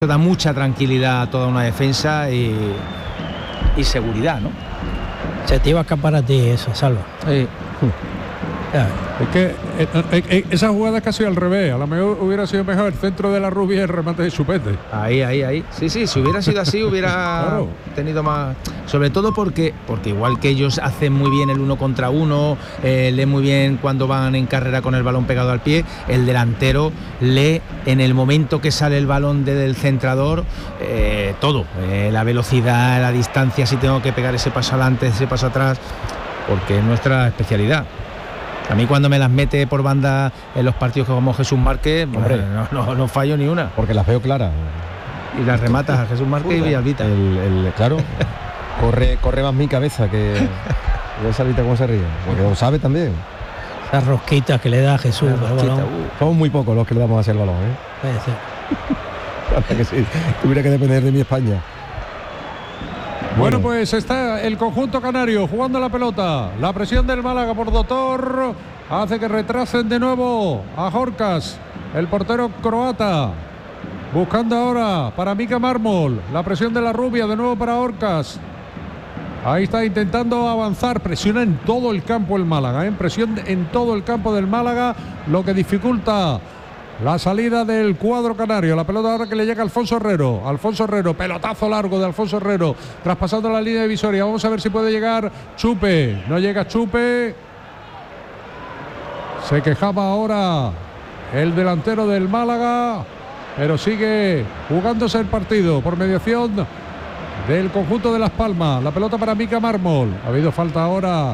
da mucha tranquilidad a toda una defensa y seguridad, ¿no? Se te iba a escapar a ti eso, Salva. Sí. Es que esa jugada es casi al revés. A lo mejor hubiera sido mejor el centro de la Rubia y el remate de Chupete. Ahí. Sí, si hubiera sido así hubiera claro. Tenido más. Sobre todo porque igual que ellos hacen muy bien el 1 contra 1, lee muy bien cuando van en carrera con el balón pegado al pie, el delantero lee en el momento que sale el balón del centrador todo, la velocidad, la distancia, si tengo que pegar ese paso adelante, ese paso atrás, porque es nuestra especialidad. A mí cuando me las mete por banda en los partidos como Jesús Márquez, no fallo ni una. Porque las veo claras. Y las rematas a Jesús Márquez y Villalbita. Claro, corre más mi cabeza que esa Vita cómo se ríe. Porque lo sabe también. Esas rosquitas que le da a Jesús. Somos muy pocos los que le damos hacia el balón, Hasta que sí, tuviera que depender de mi España. Bueno, pues está el conjunto canario jugando la pelota. La presión del Málaga por Dotor hace que retrasen de nuevo a Jorcas, el portero croata. Buscando ahora para Mika Mármol. La presión de la Rubia de nuevo para Jorcas. Ahí está intentando avanzar. Presiona en todo el campo el Málaga. Presión en todo el campo del Málaga, lo que dificulta la salida del cuadro canario. La pelota ahora que le llega a Alfonso Herrero. Pelotazo largo de Alfonso Herrero, traspasando la línea divisoria. Vamos a ver si puede llegar Chupe. No llega Chupe. Se quejaba ahora el delantero del Málaga, pero sigue jugándose el partido por mediación del conjunto de Las Palmas. La pelota para Mika Mármol. Ha habido falta ahora.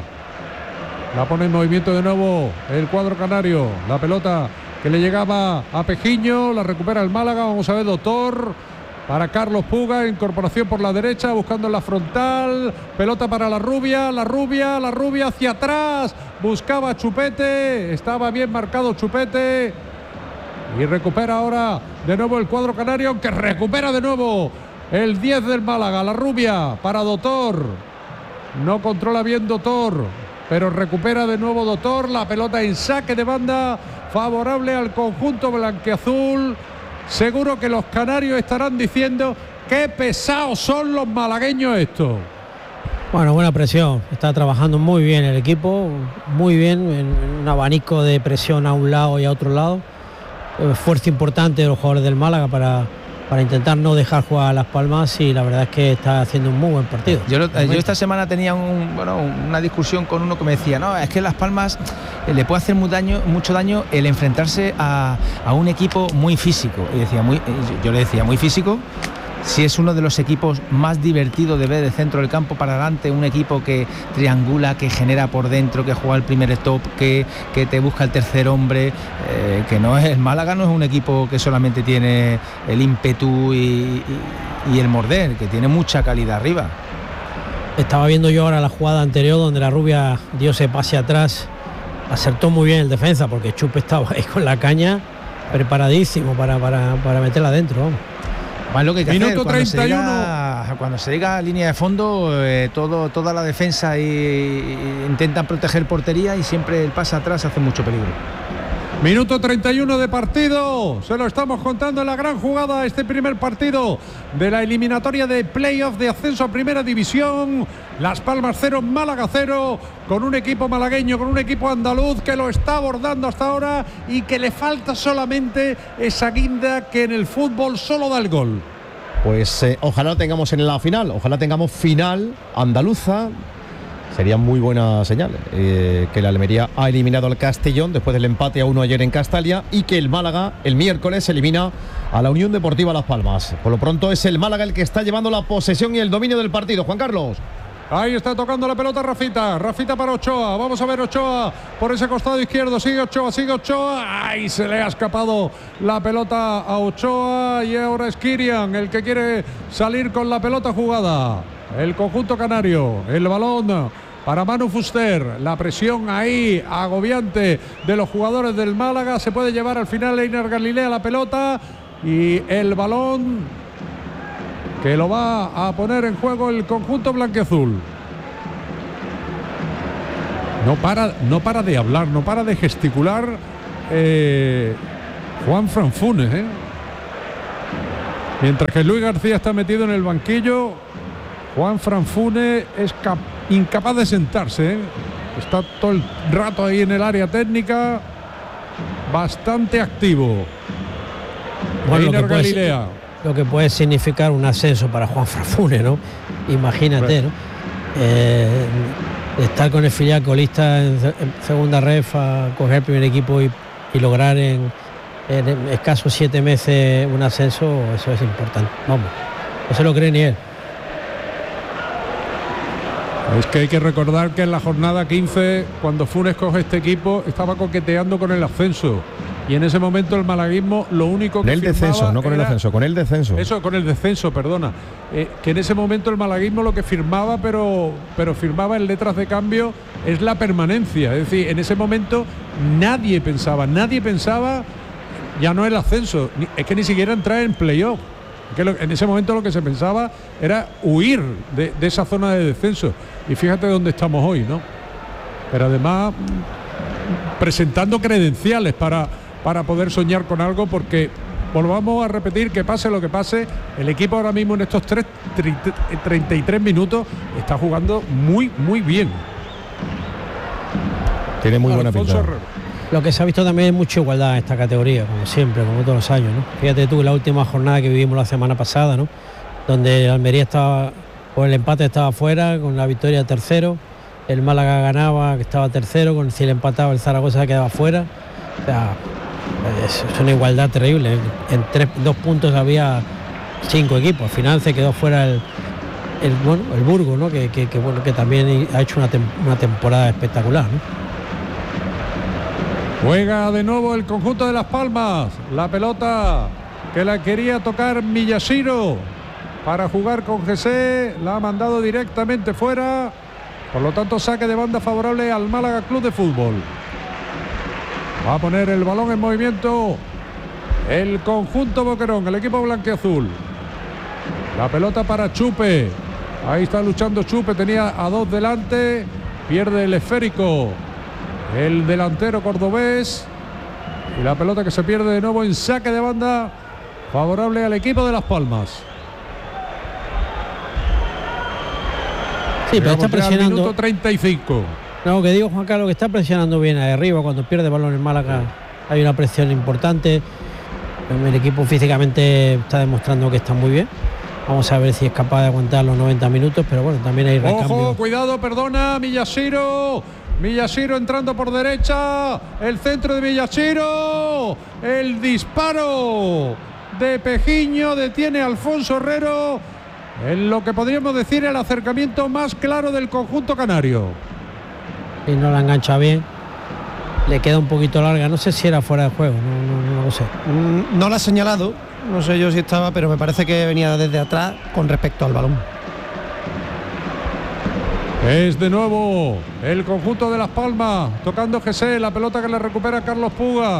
La pone en movimiento de nuevo el cuadro canario. La pelota que le llegaba a Pejiño, la recupera el Málaga. Vamos a ver, Dotor para Carlos Puga, incorporación por la derecha, buscando en la frontal, pelota para la Rubia hacia atrás, buscaba Chupete, estaba bien marcado Chupete y recupera ahora de nuevo el cuadro canario, aunque recupera de nuevo el 10 del Málaga. La Rubia para Dotor, no controla bien Dotor, pero recupera de nuevo Dotor. La pelota en saque de banda favorable al conjunto blanquiazul. Seguro que los canarios estarán diciendo qué pesados son los malagueños estos. Bueno, buena presión. Está trabajando muy bien el equipo, muy bien, en un abanico de presión a un lado y a otro lado. Esfuerzo importante de los jugadores del Málaga para intentar no dejar jugar a Las Palmas, y la verdad es que está haciendo un muy buen partido. Yo esta semana tenía una discusión con uno que me decía, no, es que Las Palmas le puede hacer mucho daño el enfrentarse a un equipo muy físico. Y yo le decía, muy físico, si es uno de los equipos más divertidos de ver de centro del campo para adelante, un equipo que triangula, que genera por dentro, que juega el primer stop, que te busca el tercer hombre, que no es el Málaga, no es un equipo que solamente tiene el ímpetu y el morder, que tiene mucha calidad arriba. Estaba viendo yo ahora la jugada anterior donde la Rubia dio ese pase atrás, acertó muy bien el defensa, porque Chupe estaba ahí con la caña preparadísimo para meterla adentro, vamos. Más lo que hay que Minuto hacer, 31. cuando se llega a línea de fondo, toda la defensa intentan proteger portería, y siempre el pase atrás hace mucho peligro. Minuto 31 de partido. Se lo estamos contando en la gran jugada, este primer partido de la eliminatoria de playoff de ascenso a Primera División. Las Palmas 0, Málaga 0, con un equipo malagueño, con un equipo andaluz que lo está abordando hasta ahora y que le falta solamente esa guinda que en el fútbol solo da el gol. Pues ojalá lo tengamos en la final, ojalá tengamos final andaluza. Sería muy buena señal que el Almería ha eliminado al Castellón después del empate a 1 ayer en Castalia, y que el Málaga el miércoles elimina a la Unión Deportiva Las Palmas. Por lo pronto es el Málaga el que está llevando la posesión y el dominio del partido. Juan Carlos. Ahí está tocando la pelota Rafita para Ochoa. Vamos a ver Ochoa por ese costado izquierdo. Sigue Ochoa. Ahí se le ha escapado la pelota a Ochoa, y ahora es Kirian el que quiere salir con la pelota jugada. El conjunto canario, el balón para Manu Fuster. La presión ahí agobiante de los jugadores del Málaga. Se puede llevar al final Einar Galilea la pelota, y el balón que lo va a poner en juego el conjunto blanquiazul. No para de hablar, no para de gesticular Juan Franfunes, Mientras que Luis García está metido en el banquillo, Juanfran Funes es incapaz de sentarse, ¿eh? Está todo el rato ahí en el área técnica, bastante activo. Bueno, Galilea. Lo que puede significar un ascenso para Juanfran Funes, ¿no? Imagínate, ¿no? Estar con el filial colista en segunda ref, a coger el primer equipo y lograr en escasos 7 meses un ascenso, eso es importante. Vamos, no se lo cree ni él. Es que hay que recordar que en la jornada 15, cuando Funes coge este equipo, estaba coqueteando con el ascenso. Y en ese momento el malaguismo lo único que con el descenso, no con el ascenso, con el descenso. Eso, con el descenso, perdona. Que en ese momento el malaguismo lo que firmaba, pero firmaba en letras de cambio, es la permanencia. Es decir, en ese momento nadie pensaba ya no el ascenso, es que ni siquiera entrar en playoff. En ese momento lo que se pensaba era huir de esa zona de descenso. Y fíjate dónde estamos hoy, ¿no? Pero además presentando credenciales para poder soñar con algo, porque volvamos a repetir que pase lo que pase, el equipo ahora mismo en estos 33 minutos está jugando muy, muy bien. Tiene muy buena pinta. Lo que se ha visto también es mucha igualdad en esta categoría, como siempre, como todos los años, ¿no? Fíjate tú, la última jornada que vivimos la semana pasada, ¿no? Donde Almería estaba, por el empate estaba fuera, con la victoria tercero, el Málaga ganaba, que estaba tercero, si el empataba el Zaragoza quedaba fuera. O sea, es una igualdad terrible. En 2 puntos había 5 equipos. Al final se quedó fuera el Burgos, ¿no? Que también ha hecho una temporada espectacular, ¿no? Juega de nuevo el conjunto de Las Palmas. La pelota que la quería tocar Miyashiro para jugar con Jesse. La ha mandado directamente fuera. Por lo tanto, saque de banda favorable al Málaga Club de Fútbol. Va a poner el balón en movimiento el conjunto Boquerón, el equipo blanquiazul. La pelota para Chupe. Ahí está luchando Chupe. Tenía a 2 delante. Pierde el esférico el delantero cordobés. Y la pelota que se pierde de nuevo en saque de banda favorable al equipo de Las Palmas. Sí, pero está presionando. Minuto 35. No, que digo, Juan Carlos, que está presionando bien ahí arriba. Cuando pierde balón en Málaga hay una presión importante. El equipo físicamente está demostrando que está muy bien. Vamos a ver si es capaz de aguantar los 90 minutos, pero bueno, también hay recambio. Ojo, cuidado, perdona, Miyashiro entrando por derecha, el centro de Miyashiro, el disparo de Pejiño, detiene a Alfonso Herrero, en lo que podríamos decir el acercamiento más claro del conjunto canario. Y no la engancha bien, le queda un poquito larga, no sé si era fuera de juego, no lo sé. No la ha señalado, no sé yo si estaba, pero me parece que venía desde atrás con respecto al balón. Es de nuevo el conjunto de Las Palmas tocando Jesse, la pelota que le recupera Carlos Puga,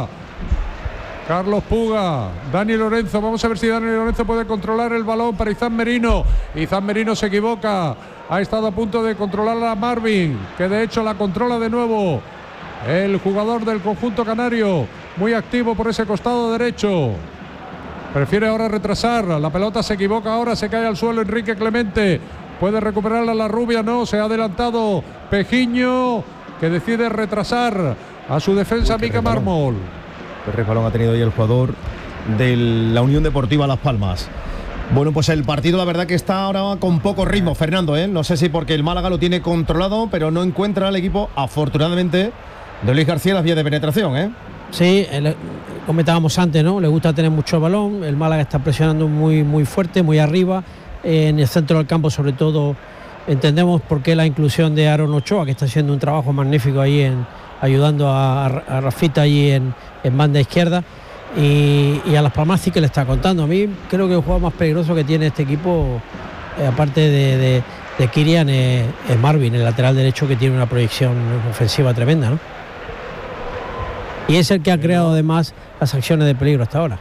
Dani Lorenzo, vamos a ver si Dani Lorenzo puede controlar el balón para Izan Merino. Izan Merino se equivoca, ha estado a punto de controlar a Marvin, que de hecho la controla de nuevo el jugador del conjunto canario, muy activo por ese costado derecho. Prefiere ahora retrasar, la pelota se equivoca ahora, se cae al suelo Enrique Clemente. Puede recuperarla la rubia, no, se ha adelantado Pejiño, que decide retrasar a su defensa Mica Mármol. Qué resbalón ha tenido hoy el jugador de la Unión Deportiva Las Palmas. Bueno, pues el partido la verdad que está ahora con poco ritmo, Fernando, ¿eh? No sé si porque el Málaga lo tiene controlado, pero no encuentra al equipo, afortunadamente, de Luis García las vías de penetración, ¿eh? Sí, comentábamos antes, ¿no? Le gusta tener mucho balón, el Málaga está presionando muy, muy fuerte, muy arriba. En el centro del campo, sobre todo, entendemos por qué la inclusión de Aaron Ochoa, que está haciendo un trabajo magnífico ahí ayudando a Rafita allí en banda izquierda, y a Las Palmas sí que le está contando. A mí creo que el juego más peligroso que tiene este equipo, aparte de Kirian, es Marvin, el lateral derecho, que tiene una proyección ofensiva tremenda, ¿no? Y es el que ha creado además las acciones de peligro hasta ahora.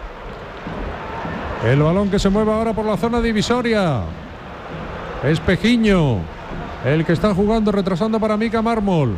El balón que se mueve ahora por la zona divisoria es Pejiño, el que está jugando, retrasando para Mica Mármol.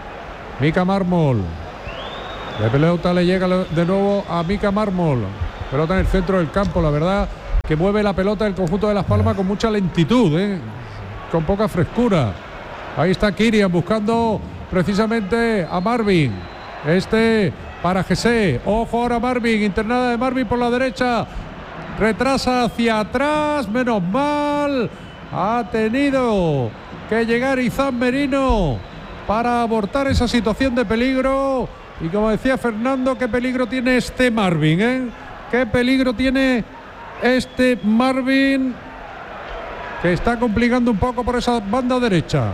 La pelota le llega de nuevo a Mica Mármol. Pelota en el centro del campo, la verdad que mueve la pelota del conjunto de Las Palmas con mucha lentitud, con poca frescura. Ahí está Kirian buscando precisamente a Marvin. Para Jesse. Ojo ahora Marvin, internada de Marvin por la derecha. Retrasa hacia atrás, menos mal. Ha tenido que llegar Izan Merino para abortar esa situación de peligro. Y como decía Fernando, qué peligro tiene Marvin, qué peligro tiene Marvin, que está complicando un poco por esa banda derecha.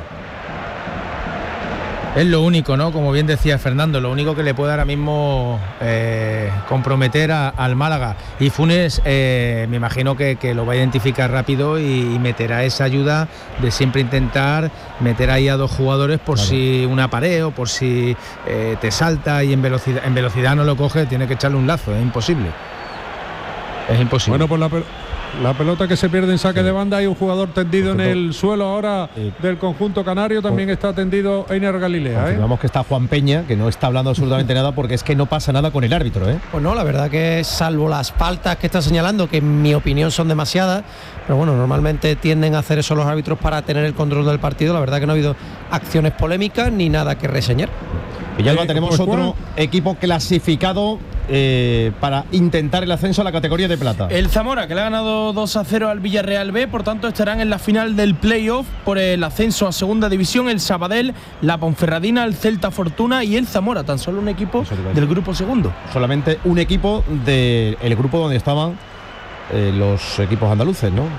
Es lo único, ¿no? Como bien decía Fernando, lo único que le puede ahora mismo comprometer al Málaga. Y Funes, me imagino que lo va a identificar rápido y meterá esa ayuda de siempre intentar meter ahí a dos jugadores por si un apareo, por si te salta y en velocidad no lo coge, tiene que echarle un lazo, es imposible. Es imposible. Bueno, pues la pelota que se pierde en saque de banda, hay un jugador tendido en el suelo ahora del conjunto canario, también está tendido Einar Galilea. Confirmamos que está Juan Peña, que no está hablando absolutamente nada porque es que no pasa nada con el árbitro. Pues no, la verdad que salvo las faltas que está señalando, que en mi opinión son demasiadas, pero bueno, normalmente tienden a hacer eso los árbitros para tener el control del partido, la verdad que no ha habido acciones polémicas ni nada que reseñar. Y ya tenemos otro equipo clasificado para intentar el ascenso a la categoría de plata. El Zamora, que le ha ganado 2-0 al Villarreal B, por tanto estarán en la final del playoff por el ascenso a segunda división. El Sabadell, la Ponferradina, el Celta Fortuna y el Zamora, tan solo un equipo del grupo segundo. Solamente un equipo del grupo donde estaban los equipos andaluces, ¿no?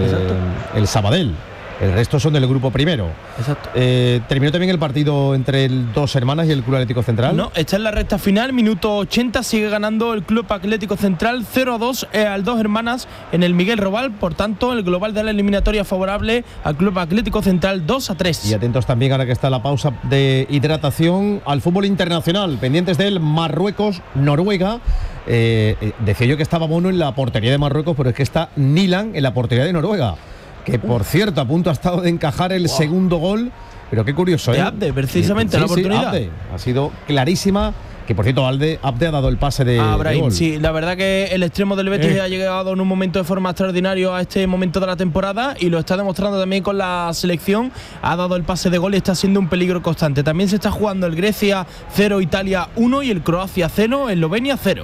El Sabadell. El resto son del grupo primero. Exacto. ¿Terminó también el partido entre el Dos Hermanas y el Club Atlético Central? No, está en la recta final, minuto 80, sigue ganando el Club Atlético Central 0-2 al Dos Hermanas en el Miguel Robal. Por tanto, el global de la eliminatoria favorable al Club Atlético Central 2-3. Y atentos también, ahora que está la pausa de hidratación, al fútbol internacional, pendientes del Marruecos-Noruega. Decía yo que estaba Bono en la portería de Marruecos, pero es que está Nilan en la portería de Noruega, que por cierto a punto ha estado de encajar el segundo gol, pero qué curioso, de Abde, precisamente la oportunidad. Abde, ha sido clarísima, que por cierto Abde ha dado el pase de gol. Sí, la verdad que el extremo del Betis ha llegado en un momento de forma extraordinario a este momento de la temporada y lo está demostrando también con la selección. Ha dado el pase de gol y está siendo un peligro constante. También se está jugando el Grecia 0, Italia 1 y el Croacia 0, Eslovenia 0.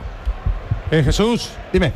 Jesús, dime.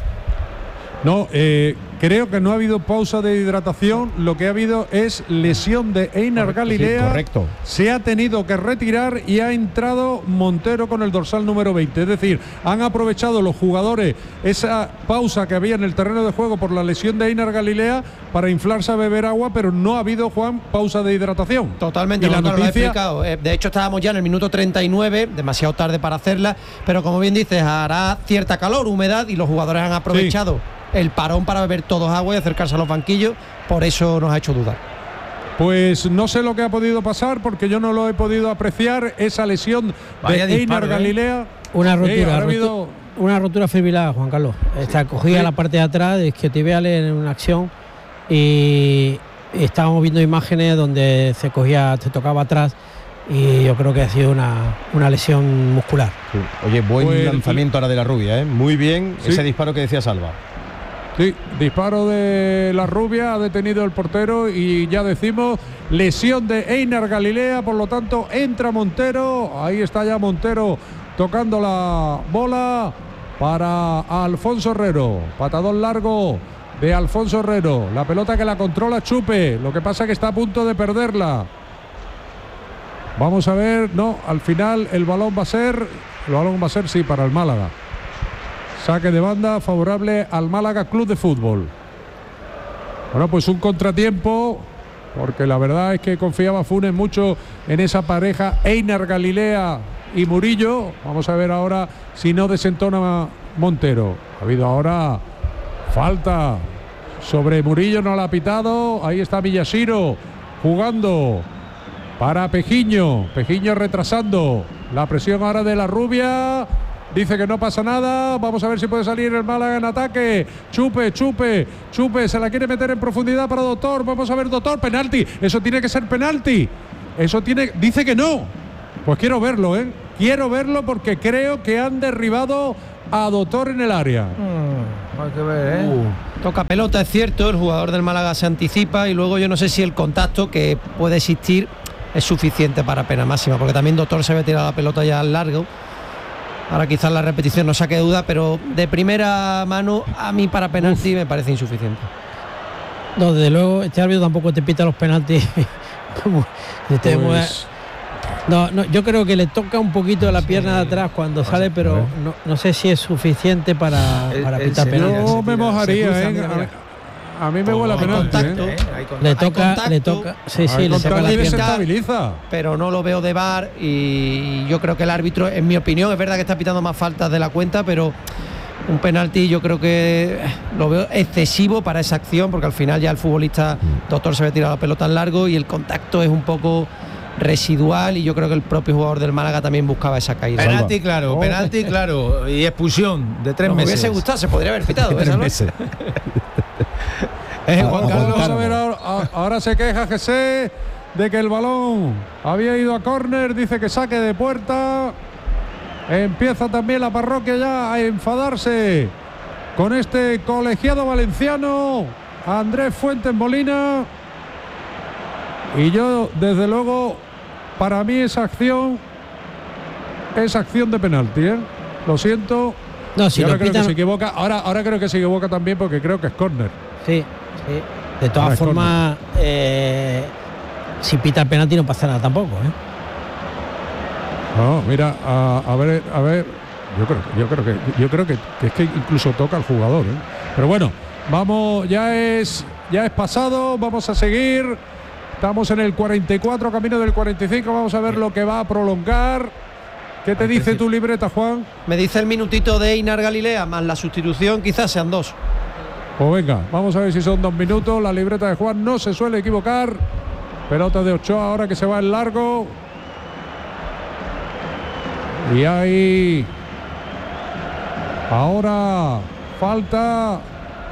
No, creo que no ha habido pausa de hidratación, lo que ha habido es lesión de Einar Galilea. Sí, correcto. Se ha tenido que retirar y ha entrado Montero con el dorsal número 20. Es decir, han aprovechado los jugadores esa pausa que había en el terreno de juego por la lesión de Einar Galilea para inflarse a beber agua, pero no ha habido, Juan, pausa de hidratación. Totalmente, y la noticia, lo he explicado. De hecho, estábamos ya en el minuto 39, demasiado tarde para hacerla, pero como bien dices, hará cierta calor, humedad y los jugadores han aprovechado el parón para beber todos agua y acercarse a los banquillos, por eso nos ha hecho dudar. Pues no sé lo que ha podido pasar porque yo no lo he podido apreciar, esa lesión de Einar Galilea. Una rotura fibrilar, Juan Carlos. Está cogida la parte de atrás, isquiotibiales en una acción y estábamos viendo imágenes donde se tocaba atrás y yo creo que ha sido una lesión muscular. Sí. Oye, buen lanzamiento ahora de la Rubia, muy bien ese disparo que decía Salva. Sí, disparo de la Rubia, ha detenido el portero y ya decimos lesión de Einar Galilea, por lo tanto entra Montero, ahí está ya Montero tocando la bola para Alfonso Herrero, patadón largo de Alfonso Herrero, la pelota que la controla Chupe, lo que pasa es que está a punto de perderla. Vamos a ver, no, al final el balón va a ser sí para el Málaga. Saque de banda favorable al Málaga Club de Fútbol. Bueno, pues un contratiempo, porque la verdad es que confiaba Funes mucho en esa pareja Einar Galilea y Murillo. Vamos a ver ahora si no desentona Montero. Ha habido ahora falta sobre Murillo, no la ha pitado. Ahí está Villashiro jugando para Pejiño. Pejiño retrasando la presión ahora de la Rubia. Dice que no pasa nada. Vamos a ver si puede salir el Málaga en ataque. Chupe, se la quiere meter en profundidad para Doctor. Vamos a ver, Doctor, penalti. Eso tiene que ser penalti. Dice que no. Pues quiero verlo, Quiero verlo porque creo que han derribado a Doctor en el área. hay que ver, ¿eh? Toca pelota, es cierto, el jugador del Málaga se anticipa y luego yo no sé si el contacto que puede existir es suficiente para pena máxima, porque también Doctor se había tirado la pelota ya al largo. Ahora quizás la repetición no saque duda, pero de primera mano a mí para penalti me parece insuficiente. No, desde luego, este árbitro tampoco te pita los penaltis. No, yo creo que le toca un poquito la pierna de atrás cuando sale, pero no sé si es suficiente para pitar penalti. Yo me mojaría, a mí me huele a penalti. Le toca. Sí, le toca la pierna. Estabiliza. Pero no lo veo de VAR y yo creo que el árbitro, en mi opinión, es verdad que está pitando más faltas de la cuenta, pero un penalti yo creo que lo veo excesivo para esa acción, porque al final ya el futbolista Doctor se ve tirado la pelota en largo y el contacto es un poco residual y yo creo que el propio jugador del Málaga también buscaba esa caída. Penalti claro, y expulsión de 3 meses. Me hubiese gustado, se podría haber pitado. 3 meses. Juan Carlos, a ver, ahora se queja José de que el balón había ido a córner, dice que saque de puerta. Empieza también la parroquia ya a enfadarse con este colegiado valenciano, Andrés Fuentes Molina. Y yo, desde luego, para mí esa acción de penalti, ¿eh? Lo siento. No, si ahora lo creo pitan... que se equivoca. Ahora creo que se equivoca también porque creo que es córner. Sí. De todas formas, si pita el penalti no pasa nada tampoco, ¿eh? No, mira, a ver. Yo creo que es que incluso toca al jugador, ¿eh? Pero bueno, vamos, ya es pasado. Vamos a seguir. Estamos en el 44, camino del 45. Vamos a ver lo que va a prolongar. ¿Qué te dice tu libreta, Juan? Me dice el minutito de Einar Galilea más la sustitución, quizás sean 2. Pues venga, vamos a ver si son 2 minutos. La libreta de Juan no se suele equivocar. Pelota de Ochoa ahora que se va en largo. Y ahí ahora falta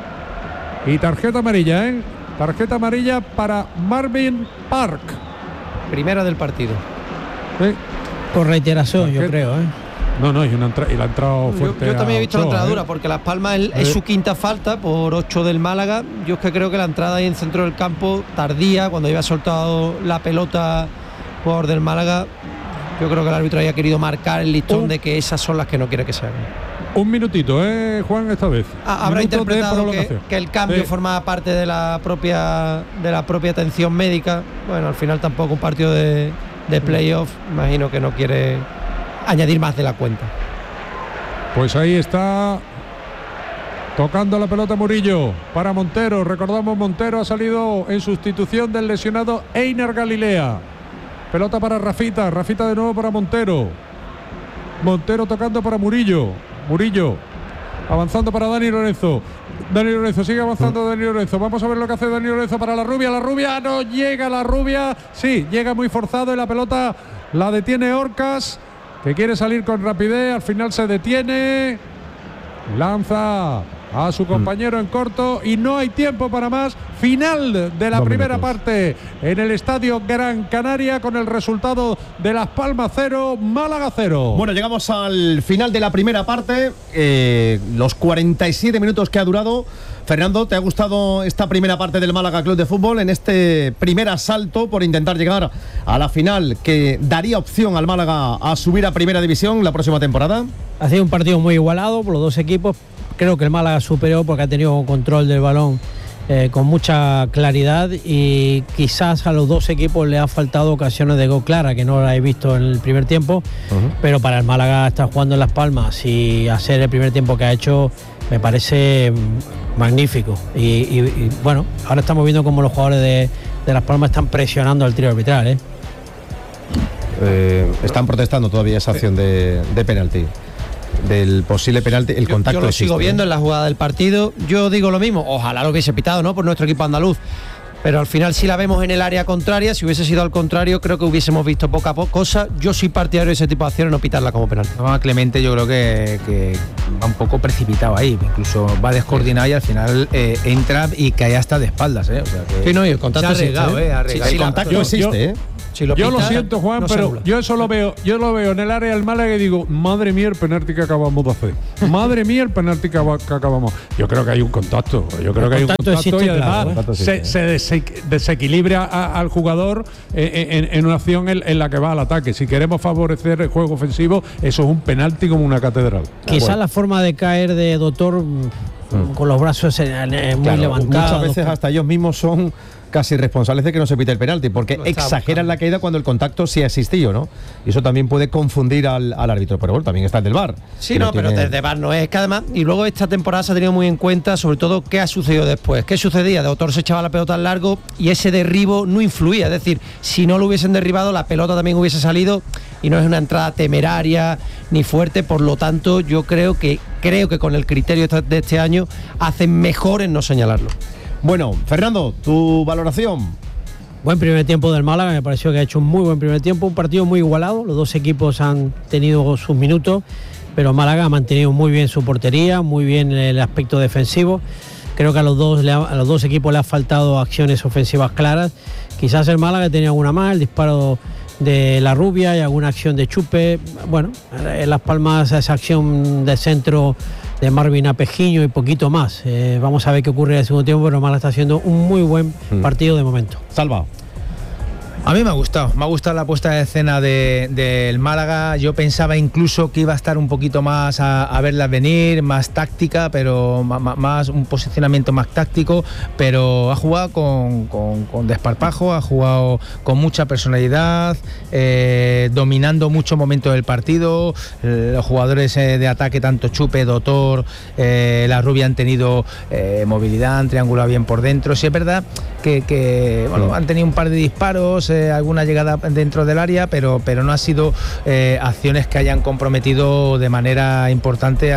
y tarjeta amarilla, ¿eh? Tarjeta amarilla para Marvin Park. Primera del partido. ¿Sí? Por reiteración, yo creo, ¿eh? No, y la ha entrado fuerte. Yo también he visto la Ochoa, entrada dura, porque Las Palmas es su quinta falta por 8 del Málaga. Yo es que creo que la entrada ahí en centro del campo, tardía, cuando había soltado la pelota jugador del Málaga, yo creo que el árbitro había querido marcar el listón de que esas son las que no quiere que se hagan. 1 minutito, Juan, esta vez. Habrá interpretado que el cambio formaba parte de la propia atención médica. Bueno, al final tampoco un partido de playoff, imagino que no quiere añadir más de la cuenta. Pues ahí está tocando la pelota Murillo para Montero. Recordamos, Montero ha salido en sustitución del lesionado Einar Galilea. Pelota para Rafita de nuevo para Montero tocando para Murillo avanzando para Dani Lorenzo sigue avanzando Dani Lorenzo. Vamos a ver lo que hace Dani Lorenzo para la rubia, no llega la rubia, sí, llega muy forzado y la pelota la detiene Orcas, que quiere salir con rapidez, al final se detiene, lanza a su compañero en corto y no hay tiempo para más. Final de la primera parte en el estadio Gran Canaria con el resultado de Las Palmas 0, Málaga 0. Bueno, llegamos al final de la primera parte, los 47 minutos que ha durado. Fernando, ¿te ha gustado esta primera parte del Málaga Club de Fútbol en este primer asalto por intentar llegar a la final que daría opción al Málaga a subir a Primera División la próxima temporada? Ha sido un partido muy igualado por los dos equipos. Creo que el Málaga superó porque ha tenido control del balón con mucha claridad y quizás a los dos equipos le ha faltado ocasiones de gol clara, que no la he visto en el primer tiempo, pero para el Málaga estar jugando en Las Palmas y hacer el primer tiempo que ha hecho me parece magnífico. Y bueno, ahora estamos viendo cómo los jugadores de Las Palmas están presionando al trío arbitral. Están protestando todavía esa acción de penalti. Del posible penalti, el contacto. Yo lo sigo viendo en la jugada del partido. Yo digo lo mismo, ojalá lo hubiese pitado, ¿no? Por nuestro equipo andaluz. pero al final si la vemos en el área contraria, si hubiese sido al contrario, creo que hubiésemos visto poca cosa. Yo soy partidario de ese tipo de acciones, no pitarla como penalti. Clemente yo creo que va un poco precipitado ahí, incluso va descoordinado y al final entra y cae hasta de espaldas, o sea que sí, no, y el contacto se ha arriesgado, sí, el contacto existe, Si yo lo siento, Juan, no pero yo eso lo veo en el área del Málaga y digo, madre mía el penalti que acabamos de hacer. Madre mía el penalti que acabamos. Yo creo que hay un contacto. Yo creo que hay un contacto y además se desequilibra al jugador en una acción en la que va al ataque. Si queremos favorecer el juego ofensivo, eso es un penalti como una catedral. Quizás la forma de caer de Doctor con los brazos muy levantados. Muchas veces hasta ellos mismos son casi responsables de que no se pite el penalti, porque exageran la caída cuando el contacto sí ha existido, ¿no? Y eso también puede confundir al árbitro, pero bueno, también está el del VAR. Sí, no, pero desde VAR no es que además, y luego esta temporada se ha tenido muy en cuenta, sobre todo, qué ha sucedido después. ¿Qué sucedía? De Autor se echaba la pelota al largo y ese derribo no influía, es decir, si no lo hubiesen derribado, la pelota también hubiese salido y no es una entrada temeraria ni fuerte, por lo tanto, yo creo que con el criterio de este año hacen mejor en no señalarlo. Bueno, Fernando, tu valoración. Buen primer tiempo del Málaga, me pareció que ha hecho un muy buen primer tiempo, un partido muy igualado, los dos equipos han tenido sus minutos, pero Málaga ha mantenido muy bien su portería, muy bien el aspecto defensivo. Creo que a los dos equipos le ha faltado acciones ofensivas claras. Quizás el Málaga tenía alguna más, el disparo de La Rubia y alguna acción de Chupe. Bueno, en Las Palmas esa acción de centro de Marvin a Pejiño y poquito más. Vamos a ver qué ocurre en el segundo tiempo, pero Málaga está haciendo un muy buen partido de momento. Salva. A mí me ha gustado la puesta de escena del Málaga. Yo pensaba incluso que iba a estar un poquito más a verla venir, más táctica, pero más un posicionamiento más táctico, pero ha jugado con desparpajo, ha jugado con mucha personalidad, dominando muchos momentos del partido. Los jugadores de ataque, tanto Chupe, Doctor, La Rubia, han tenido movilidad, han triangulado bien por dentro. Sí es verdad que bueno, han tenido un par de disparos, alguna llegada dentro del área, pero no ha sido acciones que hayan comprometido de manera importante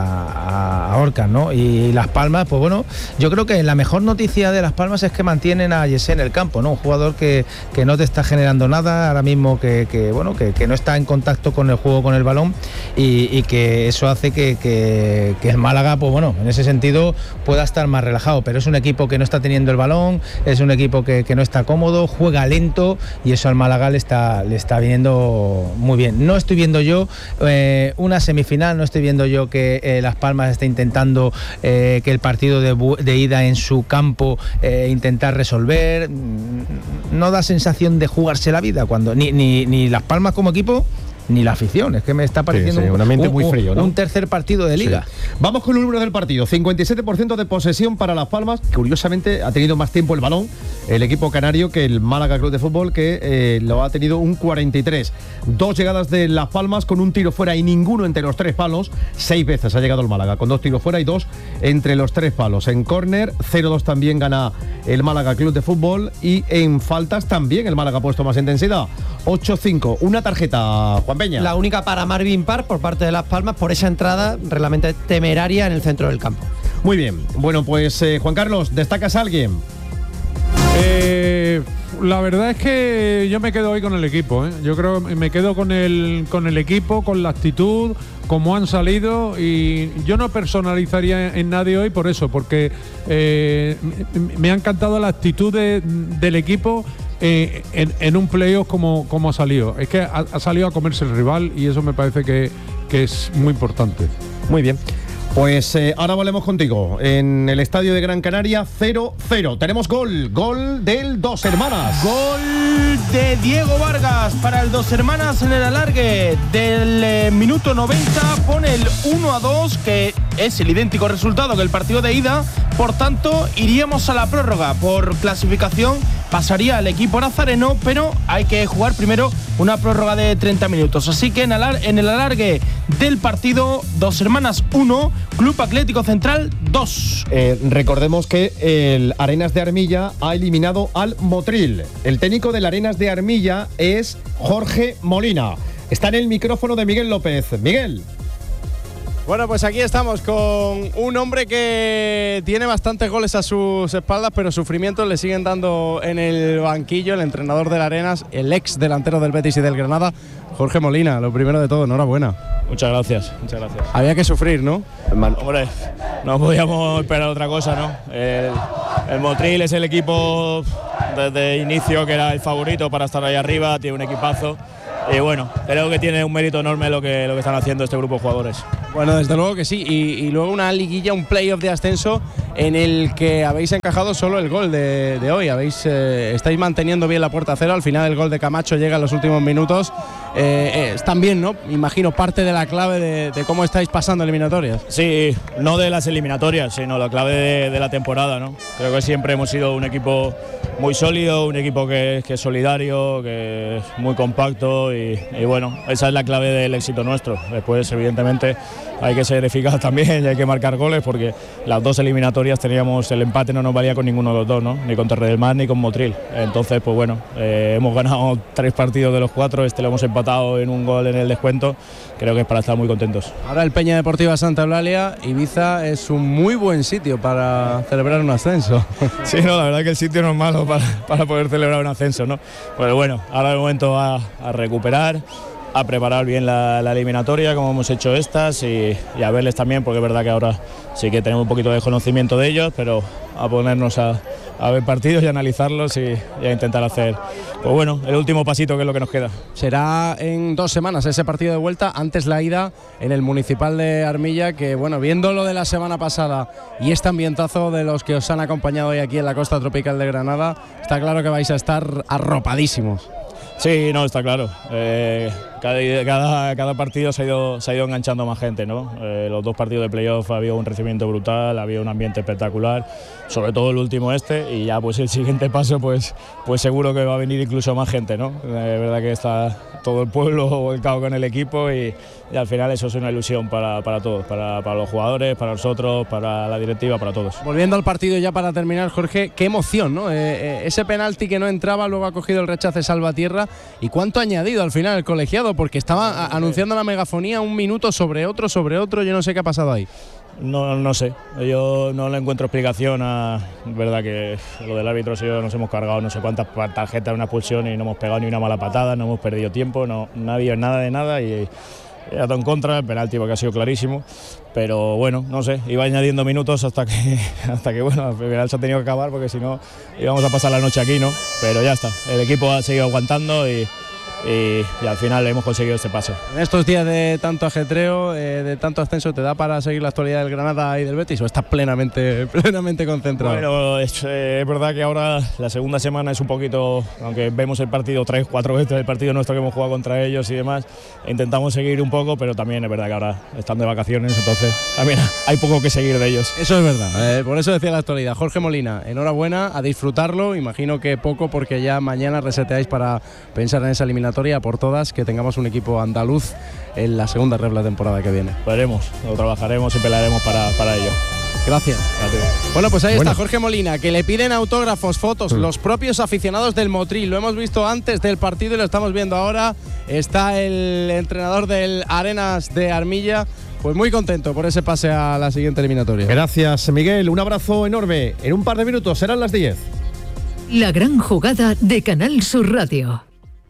a Orcas, ¿no? Y Las Palmas, pues bueno, yo creo que la mejor noticia de Las Palmas es que mantienen a Yesé en el campo, ¿no? Un jugador que no te está generando nada ahora mismo, que no está en contacto con el juego, con el balón, y que eso hace que el Málaga, pues bueno, en ese sentido pueda estar más relajado, pero es un equipo que no está teniendo el balón, es un equipo que no está cómodo, juega lento, y eso al Málaga le está viniendo muy bien. No estoy viendo yo una semifinal, no estoy viendo yo que Las Palmas esté intentando que el partido de ida en su campo intentar resolver. No da sensación de jugarse la vida cuando ni Las Palmas como equipo ni la afición. Es que me está pareciendo un ambiente muy frío, ¿no? Un tercer partido de liga. Sí. Vamos con el número del partido. 57% de posesión para Las Palmas. Curiosamente ha tenido más tiempo el balón el equipo canario que el Málaga Club de Fútbol, que lo ha tenido un 43. 2 llegadas de Las Palmas con un tiro fuera y ninguno entre los 3 palos. 6 veces ha llegado el Málaga con 2 tiros fuera y 2 entre los 3 palos. En córner 0-2 también gana el Málaga Club de Fútbol, y en faltas también el Málaga ha puesto más intensidad. 8-5. Una tarjeta, Juan Peña. La única para Marvin Parr por parte de Las Palmas por esa entrada realmente temeraria en el centro del campo. Muy bien. Bueno, pues Juan Carlos, ¿destacas a alguien? La verdad es que yo me quedo hoy con el equipo, ¿eh? Yo creo que me quedo con el equipo, con la actitud, cómo han salido, y yo no personalizaría en nadie hoy por eso, porque me ha encantado la actitud del equipo en un playoff como ha salido. Es que ha salido a comerse el rival, y eso me parece que es muy importante. Muy bien. Pues ahora volvemos contigo. En el estadio de Gran Canaria, 0-0. Tenemos gol del Dos Hermanas. Gol de Diego Vargas para el Dos Hermanas en el alargue del minuto 90. Pone el 1-2, que es el idéntico resultado que el partido de ida. Por tanto, iríamos a la prórroga. Por clasificación pasaría el equipo nazareno, pero hay que jugar primero una prórroga de 30 minutos. Así que en el alargue del partido, Dos Hermanas 1, Club Atlético Central 2. Recordemos que el Arenas de Armilla ha eliminado al Motril. El técnico del Arenas de Armilla es Jorge Molina. Está en el micrófono de Miguel López. Miguel. Bueno, pues aquí estamos con un hombre que tiene bastantes goles a sus espaldas, pero sufrimientos le siguen dando en el banquillo, el entrenador del Arenas, el ex delantero del Betis y del Granada, Jorge Molina. Lo primero de todo, enhorabuena. Muchas gracias, muchas gracias. Había que sufrir, ¿no? Hombre, no podíamos esperar otra cosa, ¿no? El Motril es el equipo desde inicio que era el favorito para estar ahí arriba, tiene un equipazo. Y bueno, creo que tiene un mérito enorme lo que están haciendo este grupo de jugadores. Bueno, desde luego que sí. Y luego una liguilla, un playoff de ascenso en el que habéis encajado solo el gol de hoy. Estáis manteniendo bien la puerta a cero. Al final el gol de Camacho llega en los últimos minutos. Es también, ¿no? Imagino parte de la clave de cómo estáis pasando eliminatorias. Sí, no de las eliminatorias, sino la clave de la temporada, ¿no? Creo que siempre hemos sido un equipo muy sólido, un equipo que es solidario, que es muy compacto y bueno, esa es la clave del éxito nuestro. Después, evidentemente, hay que ser eficaz también y hay que marcar goles porque las dos eliminatorias teníamos el empate, no nos valía con ninguno de los dos, ¿no? Ni con Torre del Mar ni con Motril. Entonces, pues bueno, hemos ganado 3 partidos de los 4, lo hemos empatado en un gol en el descuento. Creo que es para estar muy contentos. Ahora el Peña Deportiva Santa Eulalia, Ibiza es un muy buen sitio para celebrar un ascenso. Sí, no, la verdad que el sitio no es malo para poder celebrar un ascenso, ¿no? Pues bueno, ahora el momento a recuperar, a preparar bien la eliminatoria como hemos hecho estas y a verles también, porque es verdad que ahora sí que tenemos un poquito de conocimiento de ellos, pero a ponernos a ver partidos y analizarlos y a intentar hacer, pues bueno, el último pasito que es lo que nos queda. Será en 2 semanas ese partido de vuelta, antes la ida en el Municipal de Armilla, que bueno, viendo lo de la semana pasada y este ambientazo de los que os han acompañado hoy aquí en la costa tropical de Granada, está claro que vais a estar arropadísimos. Sí, no, está claro. Cada partido se ha ido enganchando más gente, ¿no? Los 2 partidos de playoff había un recibimiento brutal, había un ambiente espectacular, sobre todo el último y ya pues el siguiente paso pues seguro que va a venir incluso más gente, ¿no? Es verdad que está todo el pueblo volcado con el equipo y al final eso es una ilusión para todos, para los jugadores, para nosotros, para la directiva, para todos. Volviendo al partido ya para terminar, Jorge, qué emoción, ¿no? Ese penalti que no entraba, luego ha cogido el rechace Salvatierra y cuánto ha añadido al final el colegiado, porque estaba anunciando la megafonía un minuto sobre otro, yo no sé qué ha pasado ahí. No sé, yo no le encuentro explicación verdad que lo del árbitro nos hemos cargado no sé cuántas tarjetas, una expulsión y no hemos pegado ni una mala patada, no hemos perdido tiempo, no ha habido nada de nada y he dado en contra el penalti porque ha sido clarísimo, pero bueno, no sé, iba añadiendo minutos hasta que bueno, al final se ha tenido que acabar porque si no íbamos a pasar la noche aquí, ¿no? Pero ya está, el equipo ha seguido aguantando y al final hemos conseguido este paso. En estos días de tanto ajetreo, de tanto ascenso, ¿te da para seguir la actualidad del Granada y del Betis o estás plenamente concentrado? Bueno, es verdad que ahora la segunda semana es un poquito, aunque vemos el partido 3-4 veces, el partido nuestro que hemos jugado contra ellos y demás, intentamos seguir un poco, pero también es verdad que ahora están de vacaciones, entonces también hay poco que seguir de ellos. Eso es verdad, por eso decía la actualidad. Jorge Molina, enhorabuena, a disfrutarlo, imagino que poco porque ya mañana reseteáis para pensar en esa eliminación por todas, que tengamos un equipo andaluz en la segunda red la temporada que viene. Lo trabajaremos y pelearemos para ello. Gracias. Bueno, pues ahí está Jorge Molina, que le piden autógrafos, fotos, los propios aficionados del Motril. Lo hemos visto antes del partido y lo estamos viendo ahora. Está el entrenador del Arenas de Armilla, pues muy contento por ese pase a la siguiente eliminatoria. Gracias, Miguel. Un abrazo enorme. En un par de minutos serán las 10. La gran jugada de Canal Sur Radio.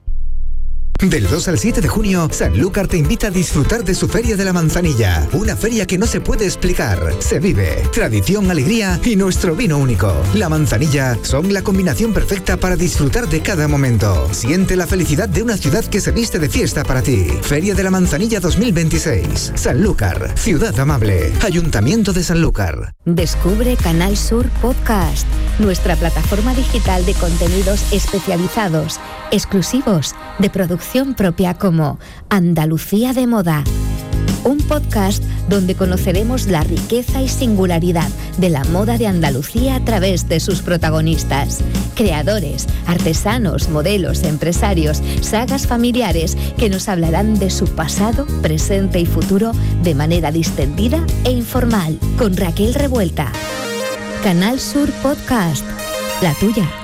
Del 2 al 7 de junio, Sanlúcar te invita a disfrutar de su Feria de la Manzanilla. Una feria que no se puede explicar. Se vive. Tradición, alegría y nuestro vino único. La Manzanilla son la combinación perfecta para disfrutar de cada momento. Siente la felicidad de una ciudad que se viste de fiesta para ti. Feria de la Manzanilla 2026. Sanlúcar, ciudad amable. Ayuntamiento de Sanlúcar. Descubre Canal Sur Podcast, nuestra plataforma digital de contenidos especializados, exclusivos, de producción propia, como Andalucía de Moda. Un podcast donde conoceremos la riqueza y singularidad de la moda de Andalucía a través de sus protagonistas, creadores, artesanos, modelos, empresarios, sagas familiares que nos hablarán de su pasado, presente y futuro de manera distendida e informal, con Raquel Revuelta. Canal Sur Podcast, la tuya.